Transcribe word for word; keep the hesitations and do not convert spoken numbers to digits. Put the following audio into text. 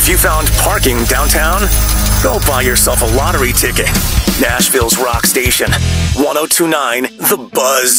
you found parking downtown? Go buy yourself a lottery ticket. Nashville's Rock Station, one oh two point nine The Buzz.